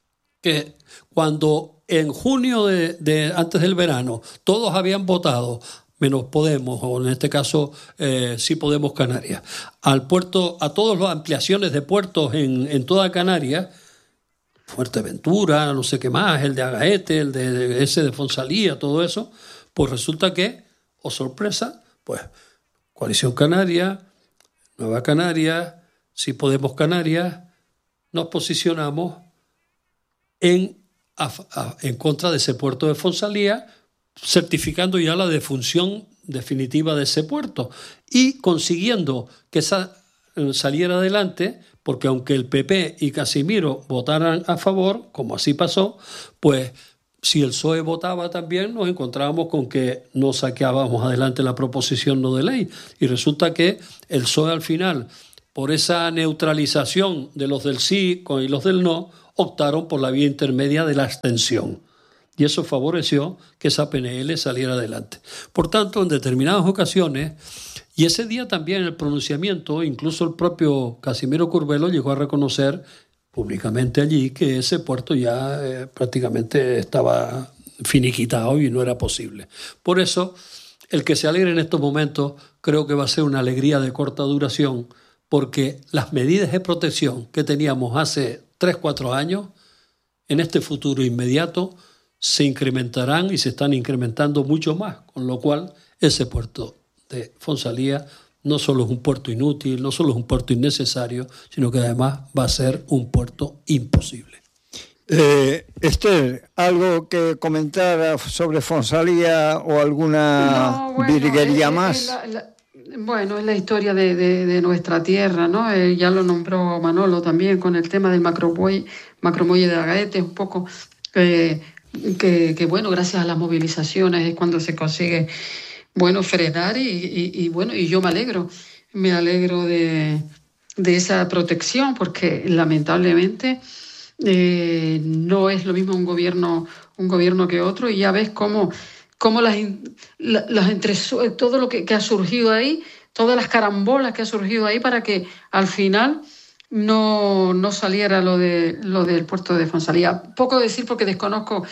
que cuando en junio antes del verano todos habían votado, menos Podemos, o en este caso sí Podemos Canarias, al puerto, a todas las ampliaciones de puertos en toda Canarias, Fuerteventura, no sé qué más, el de Agaete, el de ese de Fonsalía, todo eso, pues resulta que, oh sorpresa, pues Coalición Canaria, Nueva Canarias, sí Podemos Canarias, nos posicionamos en en contra de ese puerto de Fonsalía, certificando ya la defunción definitiva de ese puerto y consiguiendo que saliera adelante, porque aunque el PP y Casimiro votaran a favor, como así pasó, pues si el PSOE votaba también, nos encontrábamos con que no sacábamos adelante la proposición no de ley. Y resulta que el PSOE al final, por esa neutralización de los del sí y los del no, optaron por la vía intermedia de la abstención. Y eso favoreció que esa PNL saliera adelante. Por tanto, en determinadas ocasiones, y ese día también el pronunciamiento, incluso el propio Casimiro Curbelo llegó a reconocer públicamente allí que ese puerto ya prácticamente estaba finiquitado y no era posible. Por eso, el que se alegre en estos momentos creo que va a ser una alegría de corta duración, porque las medidas de protección que teníamos hace 3-4 años, en este futuro inmediato, se incrementarán y se están incrementando mucho más, con lo cual ese puerto de Fonsalía no solo es un puerto inútil, no solo es un puerto innecesario, sino que además va a ser un puerto imposible. Esther, ¿algo que comentar sobre Fonsalía o alguna virguería más? Es la historia de nuestra tierra, ¿no? Ya lo nombró Manolo también con el tema del macromuelle de Agaete, un poco que gracias a las movilizaciones es cuando se consigue frenar y yo me alegro de esa protección, porque lamentablemente no es lo mismo un gobierno que otro, y ya ves cómo todo lo que ha surgido ahí, todas las carambolas que ha surgido ahí para que al final no saliera lo del puerto de Fonsalía. Poco decir porque desconozco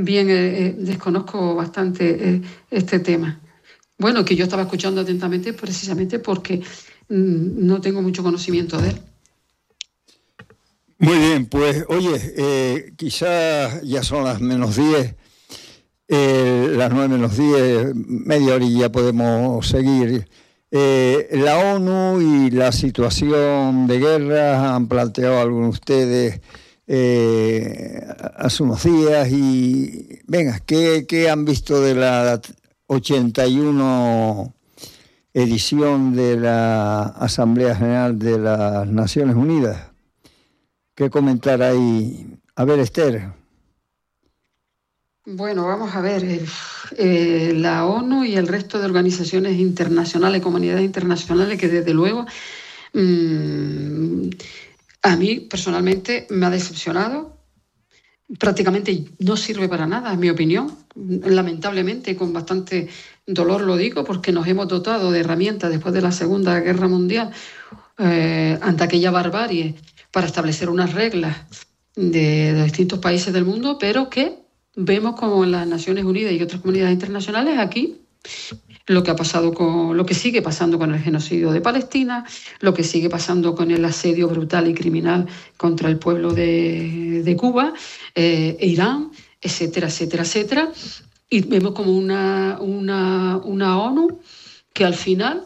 bastante este tema. Bueno, que yo estaba escuchando atentamente precisamente porque no tengo mucho conocimiento de él. Muy bien, pues oye, quizás ya son las -10, las 9 - 10, media horilla podemos seguir. La ONU y la situación de guerra han planteado algunos de ustedes hace unos días y venga, ¿qué han visto de la 81 edición de la Asamblea General de las Naciones Unidas? ¿Qué comentar ahí? A ver, Esther. Bueno, vamos a ver. La ONU y el resto de organizaciones internacionales, comunidades internacionales, que desde luego a mí personalmente me ha decepcionado. Prácticamente no sirve para nada, en mi opinión. Lamentablemente, con bastante dolor lo digo, porque nos hemos dotado de herramientas después de la Segunda Guerra Mundial ante aquella barbarie para establecer unas reglas de distintos países del mundo, pero que vemos como en las Naciones Unidas y otras comunidades internacionales aquí lo que sigue pasando con el genocidio de Palestina, lo que sigue pasando con el asedio brutal y criminal contra el pueblo de Cuba, Irán, etcétera, etcétera, etcétera. Y vemos como una ONU que al final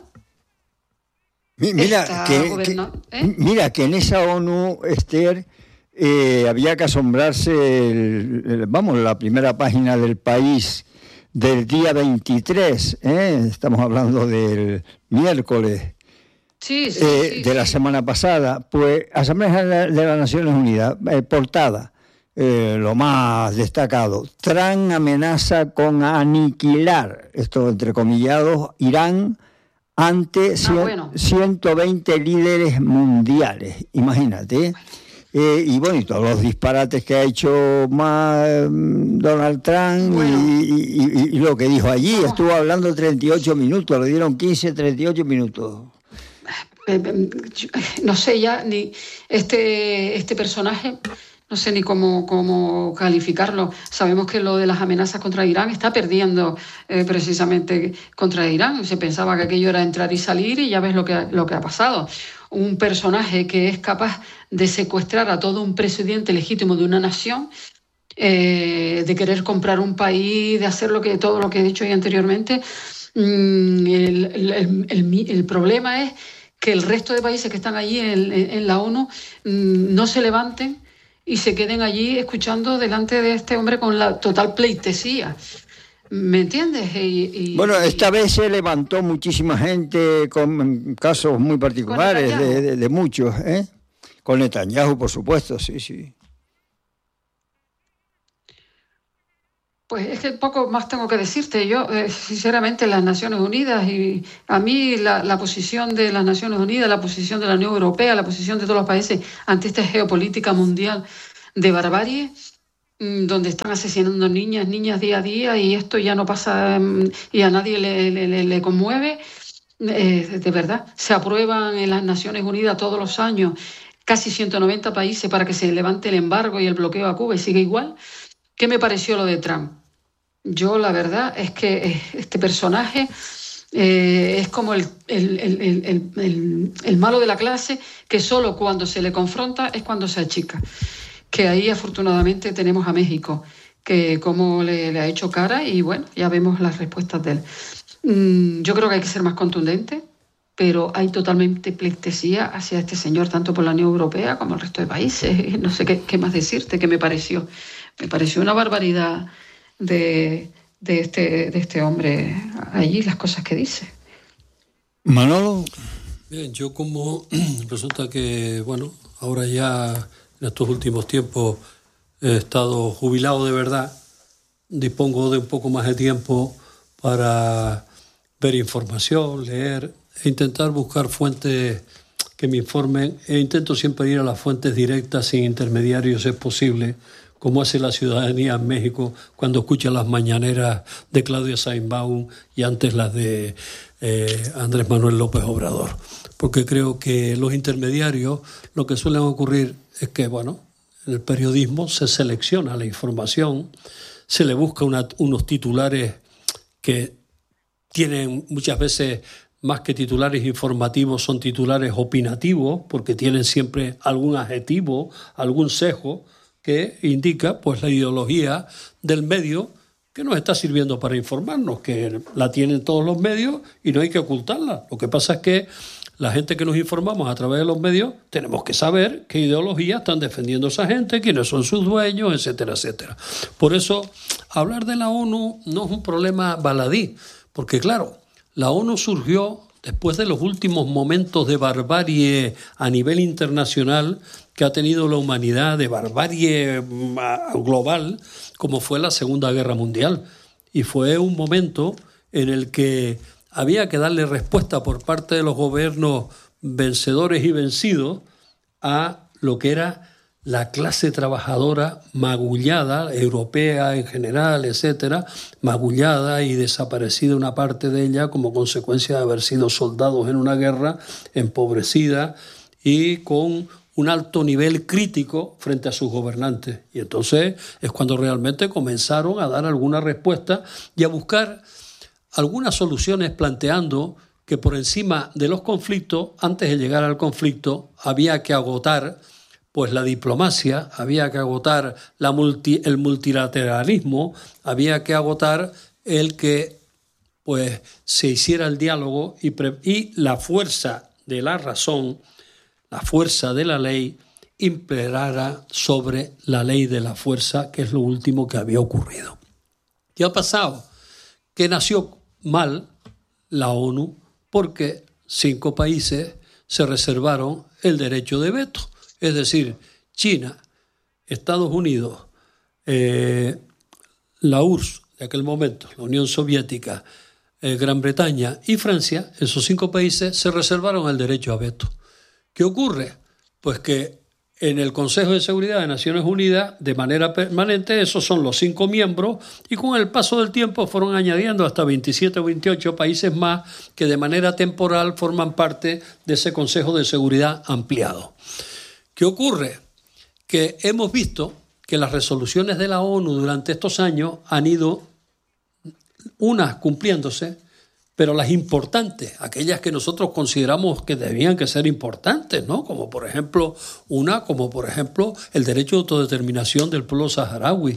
mira que en esa ONU, Esther, había que asombrarse, la primera página del País del día 23, estamos hablando del miércoles de la semana pasada, pues Asamblea de las Naciones Unidas, portada, lo más destacado: Trump amenaza con aniquilar, esto entrecomillados, Irán ante 120 líderes mundiales, imagínate. Y todos los disparates que ha hecho Donald Trump y lo que dijo allí. Estuvo hablando 38 minutos, le dieron 38 minutos. No sé ya ni este personaje, no sé ni cómo calificarlo. Sabemos que lo de las amenazas contra Irán está perdiendo precisamente contra Irán. Se pensaba que aquello era entrar y salir y ya ves lo que ha pasado. Un personaje que es capaz de secuestrar a todo un presidente legítimo de una nación, de querer comprar un país, de hacer todo lo que he dicho anteriormente. El problema es que el resto de países que están allí en la ONU no se levanten y se queden allí escuchando delante de este hombre con la total pleitesía. ¿Me entiendes? Bueno, esta vez se levantó muchísima gente con casos muy particulares de muchos, ¿eh? Con Netanyahu, por supuesto, sí. Pues es que poco más tengo que decirte. Yo, sinceramente, las Naciones Unidas, y a mí la posición de las Naciones Unidas, la posición de la Unión Europea, la posición de todos los países ante esta geopolítica mundial de barbarie, donde están asesinando niñas día a día, y esto ya no pasa y a nadie le conmueve, de verdad. Se aprueban en las Naciones Unidas todos los años casi 190 países para que se levante el embargo y el bloqueo a Cuba y sigue igual. ¿Qué me pareció lo de Trump? Yo la verdad es que este personaje es como el malo de la clase, que solo cuando se le confronta es cuando se achica. Que ahí afortunadamente tenemos a México, que como le ha hecho cara, y bueno, ya vemos las respuestas de él. Yo creo que hay que ser más contundente, pero hay totalmente pleitesía hacia este señor, tanto por la Unión Europea como el resto de países. No sé qué más decirte, qué me pareció. Me pareció una barbaridad de este hombre allí, las cosas que dice. Manolo. Bien, yo como resulta que, bueno, ahora ya en estos últimos tiempos he estado jubilado de verdad, dispongo de un poco más de tiempo para ver información, leer e intentar buscar fuentes que me informen, e intento siempre ir a las fuentes directas sin intermediarios, es posible, como hace la ciudadanía en México cuando escucha las mañaneras de Claudia Sheinbaum y antes las de Andrés Manuel López Obrador. Porque creo que los intermediarios, lo que suele ocurrir es que, bueno, en el periodismo se selecciona la información, se le busca unos titulares que tienen muchas veces, más que titulares informativos, son titulares opinativos, porque tienen siempre algún adjetivo, algún sesgo que indica pues la ideología del medio que nos está sirviendo para informarnos, que la tienen todos los medios y no hay que ocultarla. Lo que pasa es que la gente que nos informamos a través de los medios tenemos que saber qué ideología están defendiendo esa gente, quiénes son sus dueños, etcétera, etcétera. Por eso, hablar de la ONU no es un problema baladí, porque claro, la ONU surgió después de los últimos momentos de barbarie a nivel internacional que ha tenido la humanidad, de barbarie global, como fue la Segunda Guerra Mundial. Y fue un momento en el que había que darle respuesta por parte de los gobiernos vencedores y vencidos a lo que era la clase trabajadora magullada, europea en general, etcétera, magullada y desaparecida una parte de ella como consecuencia de haber sido soldados en una guerra, empobrecida y con un alto nivel crítico frente a sus gobernantes. Y entonces es cuando realmente comenzaron a dar alguna respuesta y a buscar algunas soluciones, planteando que por encima de los conflictos, antes de llegar al conflicto, había que agotar pues la diplomacia, había que agotar el multilateralismo, había que agotar el que pues se hiciera el diálogo y la fuerza de la razón, la fuerza de la ley, imperara sobre la ley de la fuerza, que es lo último que había ocurrido. ¿Qué ha pasado? Que nació mal la ONU porque 5 países se reservaron el derecho de veto. Es decir, China, Estados Unidos, la URSS de aquel momento, la Unión Soviética, Gran Bretaña y Francia, esos 5 países se reservaron el derecho a veto. ¿Qué ocurre? Pues que en el Consejo de Seguridad de Naciones Unidas, de manera permanente, esos son los 5 miembros, y con el paso del tiempo fueron añadiendo hasta 27 o 28 países más que de manera temporal forman parte de ese Consejo de Seguridad ampliado. ¿Qué ocurre? Que hemos visto que las resoluciones de la ONU durante estos años han ido unas cumpliéndose, pero las importantes, aquellas que nosotros consideramos que debían que ser importantes, ¿no? Como por ejemplo el derecho de autodeterminación del pueblo saharaui,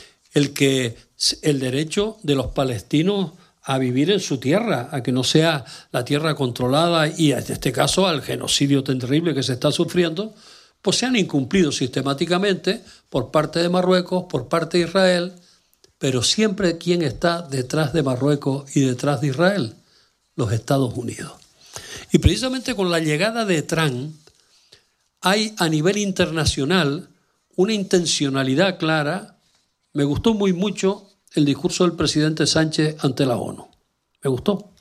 el derecho de los palestinos a vivir en su tierra, a que no sea la tierra controlada, y en este caso al genocidio terrible que se está sufriendo, pues se han incumplido sistemáticamente por parte de Marruecos, por parte de Israel, pero siempre ¿quién está detrás de Marruecos y detrás de Israel? Los Estados Unidos. Y precisamente con la llegada de Trump hay a nivel internacional una intencionalidad clara. Me gustó muy mucho el discurso del presidente Sánchez ante la ONU. Me gustó.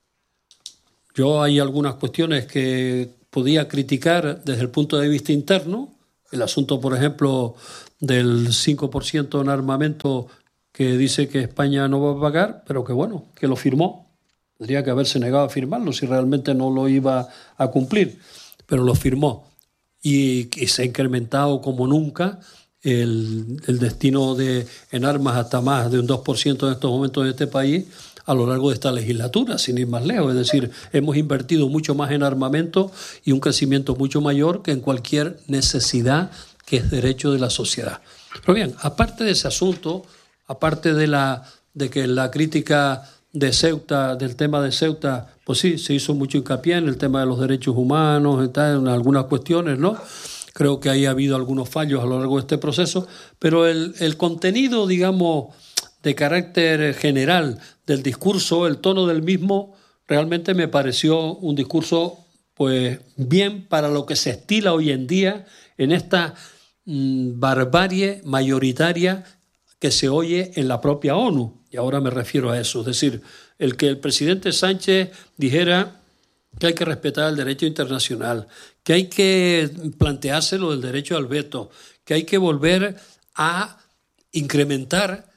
Yo hay algunas cuestiones que podía criticar desde el punto de vista interno. El asunto, por ejemplo, del 5% en armamento que dice que España no va a pagar, pero que bueno, que lo firmó. Tendría que haberse negado a firmarlo si realmente no lo iba a cumplir, pero lo firmó. Y se ha incrementado como nunca el destino en armas hasta más de un 2% en estos momentos en este país a lo largo de esta legislatura, sin ir más lejos. Es decir, hemos invertido mucho más en armamento y un crecimiento mucho mayor que en cualquier necesidad que es derecho de la sociedad. Pero bien, aparte de ese asunto, aparte de que la crítica de Ceuta, del tema de Ceuta, pues sí, se hizo mucho hincapié en el tema de los derechos humanos, en algunas cuestiones, ¿no? Creo que ahí ha habido algunos fallos a lo largo de este proceso, pero el contenido, digamos, de carácter general del discurso, el tono del mismo, realmente me pareció un discurso pues bien para lo que se estila hoy en día en esta barbarie mayoritaria que se oye en la propia ONU. Y ahora me refiero a eso. Es decir, el que el presidente Sánchez dijera que hay que respetar el derecho internacional, que hay que planteárselo del derecho al veto, que hay que volver a incrementar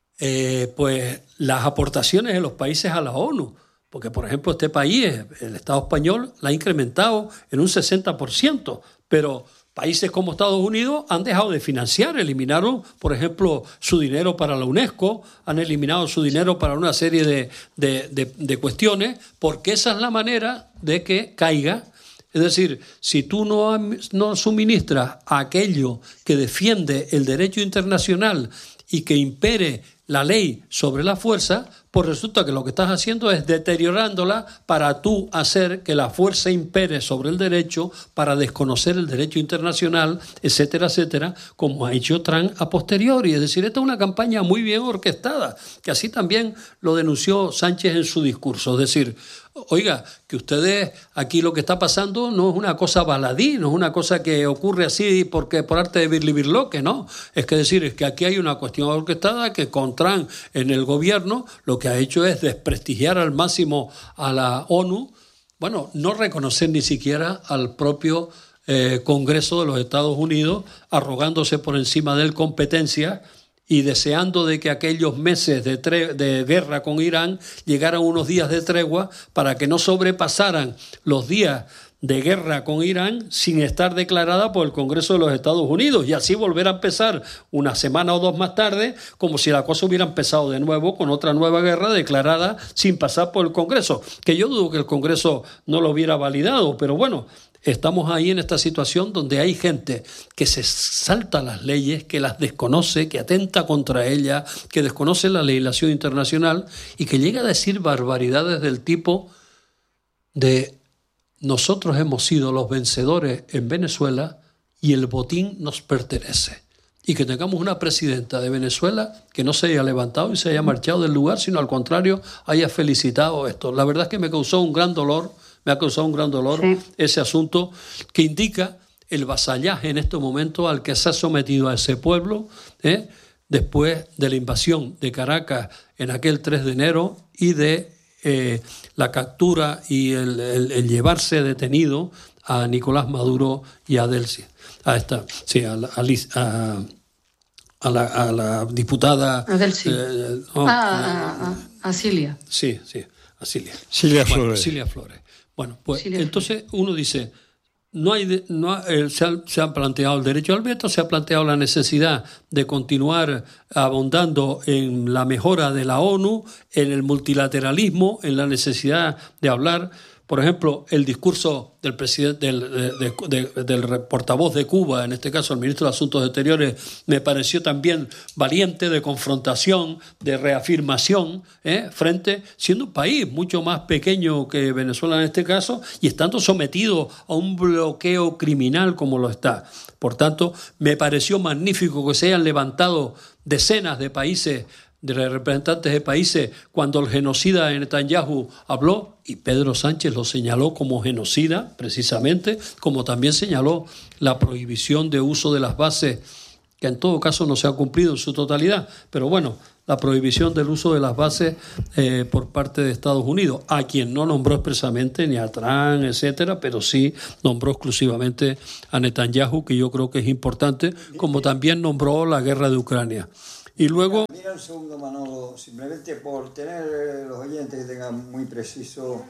pues las aportaciones de los países a la ONU. Porque, por ejemplo, este país, el Estado español, la ha incrementado en un 60%, pero países como Estados Unidos han dejado de financiar, eliminaron, por ejemplo, su dinero para la UNESCO, han eliminado su dinero para una serie de cuestiones, porque esa es la manera de que caiga. Es decir, si tú no suministras aquello que defiende el derecho internacional y que impere la ley sobre la fuerza, pues resulta que lo que estás haciendo es deteriorándola para tú hacer que la fuerza impere sobre el derecho, para desconocer el derecho internacional, etcétera, etcétera, como ha hecho Trump a posteriori. Es decir, esta es una campaña muy bien orquestada, que así también lo denunció Sánchez en su discurso. Es decir, oiga, que ustedes aquí lo que está pasando no es una cosa baladí, no es una cosa que ocurre así porque por arte de birlibirloque, ¿no? Es que aquí hay una cuestión orquestada que con Trump en el gobierno lo que ha hecho es desprestigiar al máximo a la ONU, bueno, no reconocer ni siquiera al propio Congreso de los Estados Unidos, arrogándose por encima de él competencia y deseando de que aquellos meses de guerra con Irán llegaran unos días de tregua para que no sobrepasaran los días de guerra con Irán sin estar declarada por el Congreso de los Estados Unidos y así volver a empezar una semana o dos más tarde como si la cosa hubiera empezado de nuevo con otra nueva guerra declarada sin pasar por el Congreso, que yo dudo que el Congreso no lo hubiera validado, pero bueno, estamos ahí en esta situación donde hay gente que se salta las leyes, que las desconoce, que atenta contra ellas, que desconoce la legislación internacional y que llega a decir barbaridades del tipo de nosotros hemos sido los vencedores en Venezuela y el botín nos pertenece. Y que tengamos una presidenta de Venezuela que no se haya levantado y se haya marchado del lugar, sino al contrario haya felicitado esto. La verdad es que me ha causado un gran dolor sí, ese asunto que indica el vasallaje en este momento al que se ha sometido a ese pueblo, después de la invasión de Caracas en aquel 3 de enero y de la captura y el llevarse detenido a Nicolás Maduro y a Delcy, a la diputada Delcy. A Cilia. Sí, a Cilia. Cilia Flores. Bueno, Cilia Flores. Bueno, pues Cilia entonces Flores. Uno dice, se ha planteado el derecho al veto, se ha planteado la necesidad de continuar abundando en la mejora de la ONU, en el multilateralismo, en la necesidad de hablar Por ejemplo, el discurso del presidente, del portavoz de Cuba, en este caso el ministro de Asuntos Exteriores, me pareció también valiente, de confrontación, de reafirmación, siendo un país mucho más pequeño que Venezuela en este caso y estando sometido a un bloqueo criminal como lo está. Por tanto, me pareció magnífico que se hayan levantado decenas de países, de representantes de países, cuando el genocida Netanyahu habló, y Pedro Sánchez lo señaló como genocida, precisamente, como también señaló la prohibición de uso de las bases, que en todo caso no se ha cumplido en su totalidad, pero bueno, la prohibición del uso de las bases por parte de Estados Unidos, a quien no nombró expresamente ni a Trump, etcétera, pero sí nombró exclusivamente a Netanyahu, que yo creo que es importante, como también nombró la guerra de Ucrania. Y luego... Mira un segundo, Manolo, simplemente por tener los oyentes que tengan muy preciso...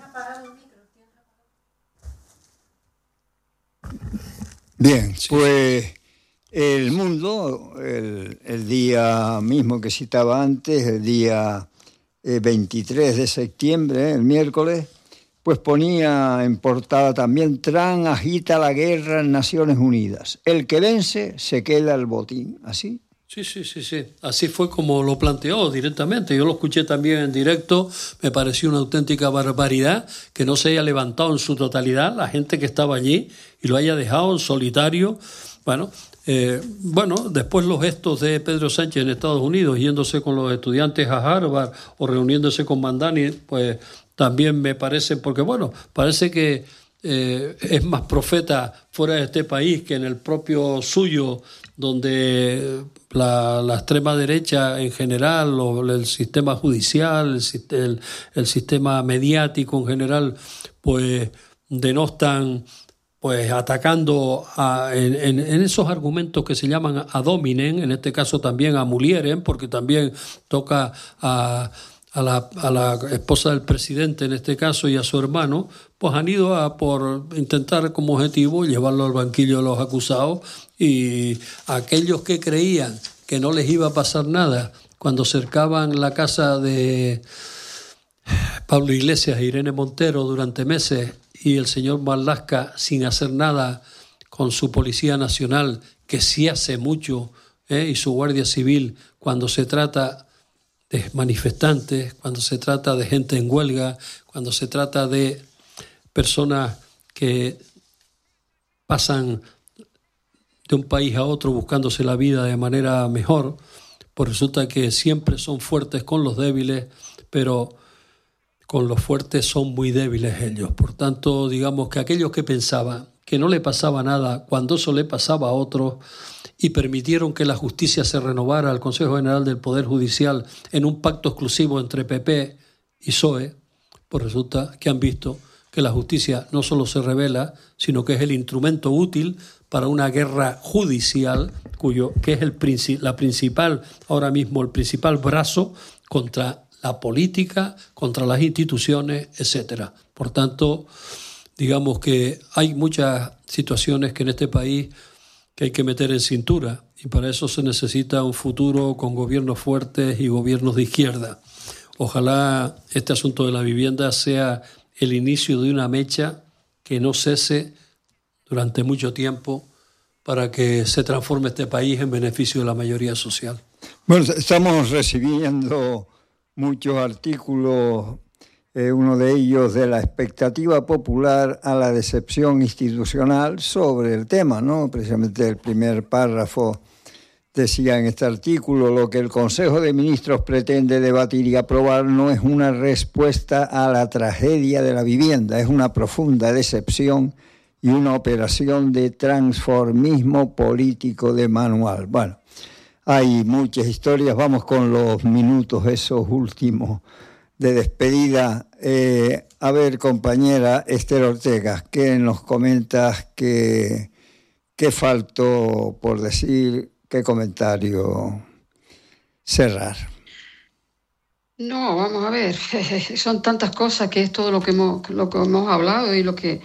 Bien, pues el mundo, el día mismo que citaba antes, el día 23 de septiembre, el miércoles, pues ponía en portada también: Trump agita la guerra en Naciones Unidas. El que vence se queda el botín, ¿así? Sí. Así fue como lo planteó directamente. Yo lo escuché también en directo. Me pareció una auténtica barbaridad que no se haya levantado en su totalidad la gente que estaba allí y lo haya dejado en solitario. Bueno, después los gestos de Pedro Sánchez en Estados Unidos, yéndose con los estudiantes a Harvard o reuniéndose con Mandani, pues también me parece, porque bueno, parece que es más profeta fuera de este país que en el propio suyo, donde la extrema derecha en general, el sistema judicial, el sistema mediático en general, pues denostan, pues atacando en esos argumentos que se llaman ad hominem, en este caso también a mulieren, porque también toca a la esposa del presidente en este caso y a su hermano, pues han ido por intentar como objetivo llevarlo al banquillo de los acusados, y aquellos que creían que no les iba a pasar nada cuando cercaban la casa de Pablo Iglesias e Irene Montero durante meses, y el señor Marlaska sin hacer nada con su Policía Nacional, que sí hace mucho, y su Guardia Civil, cuando se trata de manifestantes, cuando se trata de gente en huelga, cuando se trata de personas que pasan de un país a otro buscándose la vida de manera mejor, pues resulta que siempre son fuertes con los débiles, pero con los fuertes son muy débiles ellos. Por tanto, digamos que aquellos que pensaban que no le pasaba nada cuando eso le pasaba a otros, y permitieron que la justicia se renovara al Consejo General del Poder Judicial en un pacto exclusivo entre PP y PSOE, pues resulta que han visto que la justicia no solo se revela, sino que es el instrumento útil para una guerra judicial, que es la principal, ahora mismo el principal brazo contra la política, contra las instituciones, etcétera. Por tanto, digamos que hay muchas situaciones que en este país que hay que meter en cintura, y para eso se necesita un futuro con gobiernos fuertes y gobiernos de izquierda. Ojalá este asunto de la vivienda sea el inicio de una mecha que no cese durante mucho tiempo, para que se transforme este país en beneficio de la mayoría social. Bueno, estamos recibiendo muchos artículos, uno de ellos de la expectativa popular a la decepción institucional sobre el tema, ¿no? Precisamente el primer párrafo decía en este artículo: lo que el Consejo de Ministros pretende debatir y aprobar no es una respuesta a la tragedia de la vivienda, es una profunda decepción y una operación de transformismo político de manual. Bueno, hay muchas historias, vamos con los minutos esos últimos de despedida. A ver, compañera Esther Ortega, ¿qué nos comentas? ¿Qué faltó por decir? ¿Qué comentario cerrar? No, vamos a ver, son tantas cosas que es todo lo que hemos hablado y lo que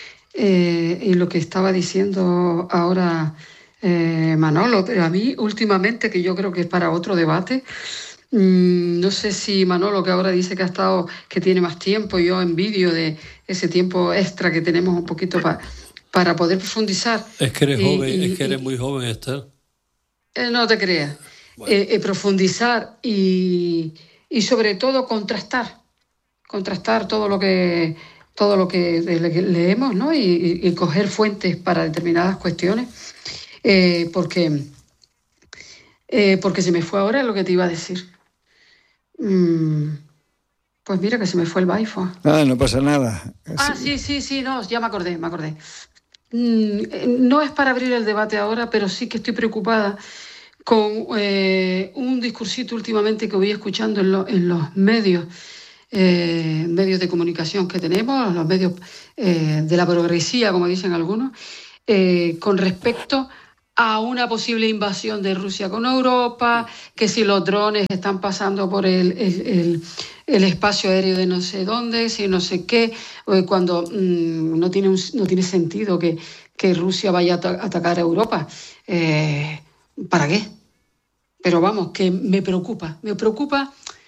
estaba diciendo ahora Manolo, pero a mí últimamente, que yo creo que es para otro debate, No sé si Manolo, que ahora dice que tiene más tiempo, yo envidio de ese tiempo extra que tenemos un poquito para poder profundizar. Es que eres joven, es que eres muy joven, Esther. No te creas. Bueno. Profundizar y sobre todo contrastar todo lo que leemos, ¿no? Y coger fuentes para determinadas cuestiones, porque se me fue ahora lo que te iba a decir. Pues mira que se me fue el iPhone. No pasa nada. Sí, no, ya me acordé. No es para abrir el debate ahora, pero sí que estoy preocupada con un discursito últimamente que voy escuchando en los medios de comunicación que tenemos, los medios de la progresía, como dicen algunos, con respecto a una posible invasión de Rusia con Europa, que si los drones están pasando por el espacio aéreo de no sé dónde, si no sé qué, cuando no tiene sentido que Rusia vaya a atacar a Europa. ¿Para qué? Pero vamos, que me preocupa